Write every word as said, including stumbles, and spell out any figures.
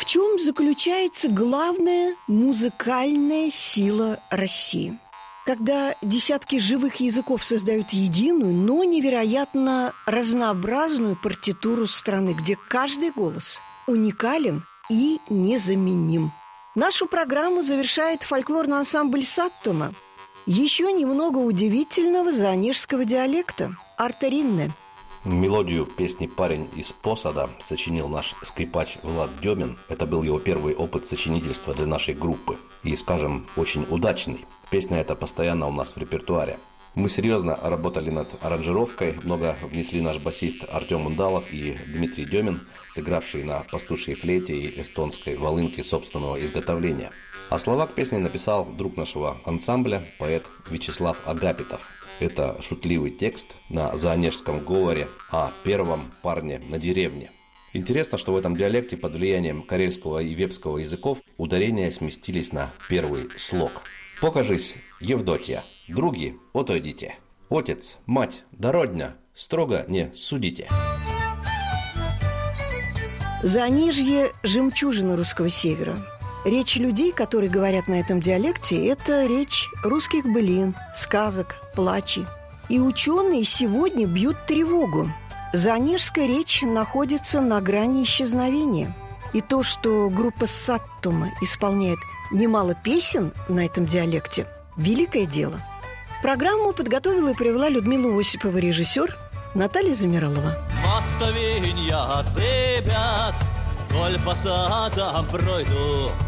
В чем заключается главная музыкальная сила России? Когда десятки живых языков создают единую, но невероятно разнообразную партитуру страны, где каждый голос уникален и незаменим. Нашу программу завершает фольклорный ансамбль «Саттума». Еще немного удивительного заонежского диалекта – артаринне. Мелодию песни «Парень из Посада» сочинил наш скрипач Влад Демин. Это был его первый опыт сочинительства для нашей группы. И, скажем, очень удачный. Песня эта постоянно у нас в репертуаре. Мы серьезно работали над аранжировкой. Много внесли наш басист Артем Ундалов и Дмитрий Демин, сыгравшие на пастушьей флейте и эстонской волынке собственного изготовления. А слова к песне написал друг нашего ансамбля, поэт Вячеслав Агапитов. Это шутливый текст на заонежском говоре о первом парне на деревне. Интересно, что в этом диалекте под влиянием карельского и вепского языков ударения сместились на первый слог. «Покажись, Евдотья, други, отойдите. Отец, мать, да родня, строго не судите». Заонежье – жемчужина русского севера. Речь людей, которые говорят на этом диалекте, это речь русских былин, сказок, плачей. И ученые сегодня бьют тревогу. Заонежская речь находится на грани исчезновения. И то, что группа «Саттума» исполняет немало песен на этом диалекте – великое дело. Программу подготовила и провела Людмила Осипова, режиссер Наталья Замиралова. Мостовинья зыбят, коль по садам пройду.